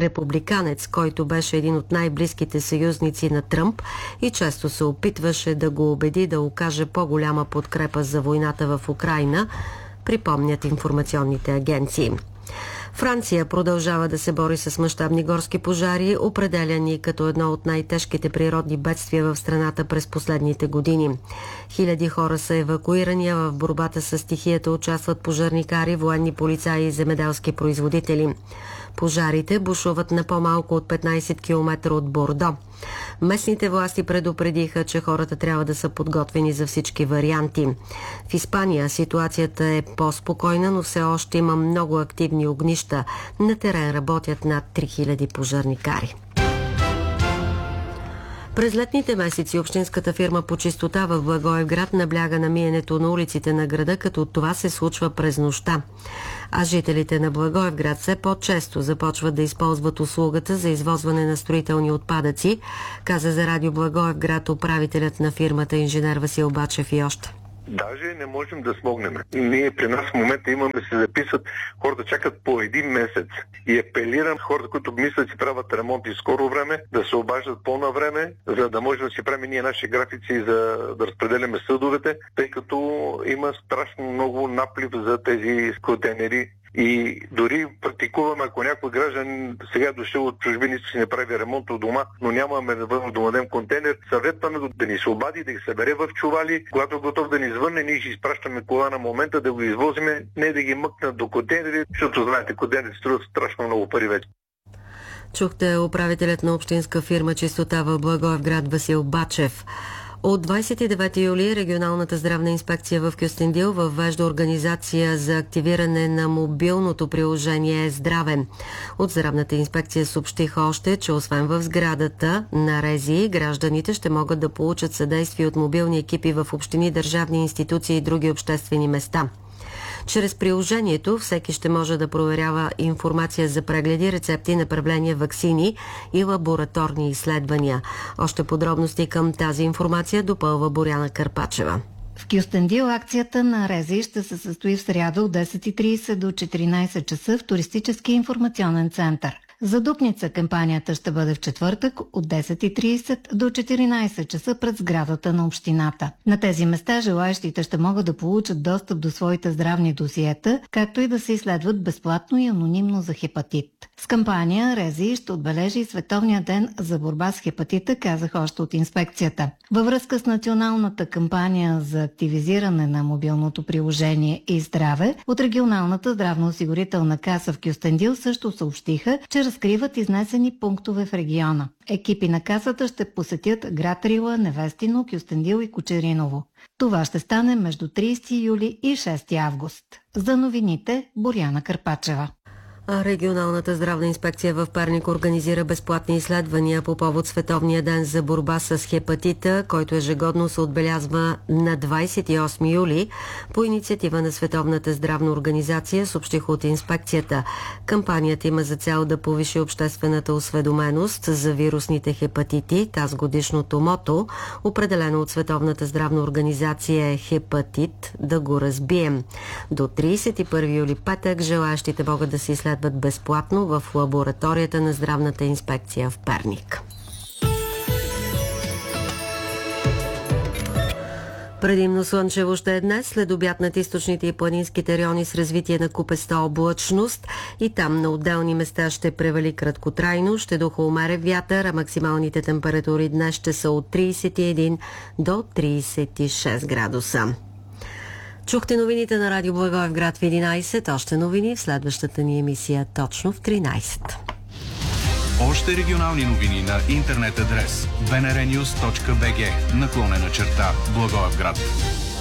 републиканец, който беше един от най-близките съюзници на Тръмп и често се опитваше да го убеди да окаже по-голяма подкрепа за войната в Украйна, припомнят информационните агенции. Франция продължава да се бори с мащабни горски пожари, определяни като едно от най-тежките природни бедствия в страната през последните години. Хиляди хора са евакуирани, а в борбата с стихията участват пожарникари, военни полицаи и земеделски производители. Пожарите бушуват на по-малко от 15 км от Бордо. Местните власти предупредиха, че хората трябва да са подготвени за всички варианти. В Испания ситуацията е по-спокойна, но все още има много активни огнища. На терен работят над 3000 пожарникари. През летните месеци общинската фирма по чистота в Благоевград набляга на миенето на улиците на града, като това се случва през нощта. А жителите на Благоевград все по-често започват да използват услугата за извозване на строителни отпадъци, каза за радио Благоевград управителят на фирмата инженер Васил Бачев и още. Даже не можем да смогнем. Ние при нас в момента имаме да се записват, хората чакат по един месец. И апелирам хората, които мислят, че правят ремонт и скоро време, да се обаждат по-навреме, за да можем да си правим ние наши графици за да разпределяме съдовете, тъй като има страшно много наплив за тези контейнери. И дори практикуваме, ако някой граждан сега е дошъл от чужбина и си не прави ремонт от дома, но нямаме да донадем контейнер, съветваме го да ни се обади, да ги събере в чували, когато е готов да ни звънне, ние ще изпращаме кола на момента да го извозиме, не да ги мъкнат до контейнери, защото знаете, контейнерите струват страшно много пари вече. Чухте управителят на общинска фирма чистота в Благоевград Васил Бачев. От 29 юли регионалната здравна инспекция в Кюстендил въвежда организация за активиране на мобилното приложение Здраве. От здравната инспекция съобщиха още, че освен в сградата на РЗИ, гражданите ще могат да получат съдействие от мобилни екипи в общини, държавни институции и други обществени места. Чрез приложението всеки ще може да проверява информация за прегледи, рецепти, направления, ваксини и лабораторни изследвания. Още подробности към тази информация допълва Боряна Карпачева. В Кюстендил акцията на РЗИ ще се състои в сряда от 10:30 до 14 часа в туристически информационен център. За Дупница кампанията ще бъде в четвъртък от 10:30 до 14 часа пред сградата на общината. На тези места желаещите ще могат да получат достъп до своите здравни досиета, както и да се изследват безплатно и анонимно за хепатит. С кампания РЗИ ще отбележи и Световния ден за борба с хепатита, казах още от инспекцията. Във връзка с националната кампания за активизиране на мобилното приложение и здраве, от регионалната здравноосигурителна каса в Кюстендил също съобщиха, че разкриват изнесени пунктове в региона. Екипи на касата ще посетят град Рила, Невестино, Кюстендил и Кочериново. Това ще стане между 30 юли и 6 август. За новините Боряна Карпачева. Регионалната здравна инспекция в Перник организира безплатни изследвания по повод Световния ден за борба с хепатита, който ежегодно се отбелязва на 28 юли по инициатива на Световната здравна организация, съобщиха от инспекцията. Кампанията има за цел да повиши обществената осведоменост за вирусните хепатити. Тазгодишното мото, определено от Световната здравна организация, е хепатит да го разбием. До 31 юли петък желаящите могат да се изследват безплатно в лабораторията на здравната инспекция в Перник. Предимно слънчево ще е днес, след обяд над източните и планинските райони с развитие на купеста облачност и там на отделни места ще превали краткотрайно, ще духа умерен вятър, а максималните температури днес ще са от 31 до 36 градуса. Чухте новините на радио Благоевград в 11. Още новини в следващата ни емисия точно в 13. Още регионални новини на интернет адрес bnrnews.bg /Благоевград.